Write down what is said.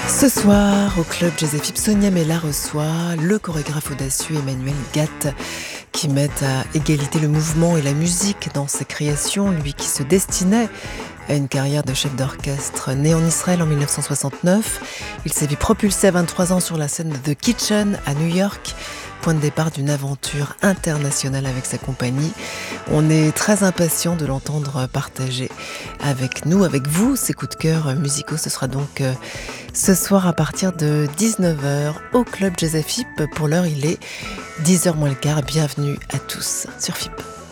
Ce soir, au club Jazz FIP, Sonia Mella reçoit le chorégraphe audacieux Emmanuel Gatt, qui met à égalité le mouvement et la musique dans ses créations, lui qui se destinait à une carrière de chef d'orchestre. Né en Israël en 1969, il s'est vu propulsé à 23 ans sur la scène de The Kitchen à New York, point de départ d'une aventure internationale avec sa compagnie. On est très impatient de l'entendre partager avec nous, avec vous, ses coups de cœur musicaux. Ce sera donc ce soir à partir de 19h au club Jazz FIP. Pour l'heure, il est 10h moins le quart. Bienvenue à tous sur FIP.